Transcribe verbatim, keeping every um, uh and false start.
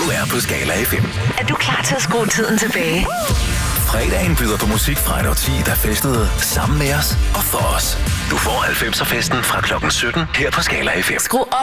er på Skala F M. Er du klar til at skrue tiden tilbage? Fredagen byder på musik fra et årti, der festede sammen med os og for os. Du får halvfemser festen fra klokken sytten her på Skala F M. Skru op